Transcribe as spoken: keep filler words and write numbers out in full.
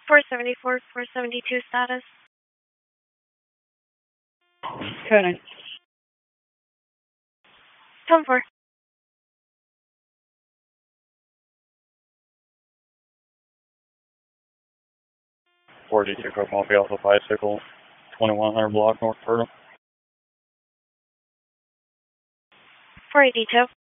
four seventy-four, four seventy-two status. Coding. Tone four. forty-two Kokomo Alpha Bicycle, twenty-one hundred block North Turtle. four eighty-two.